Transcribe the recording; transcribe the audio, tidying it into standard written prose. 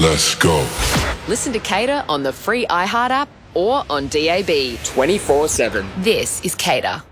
Let's go. Listen to Cater on the free iHeart app or on DAB 24/7. This is Cater.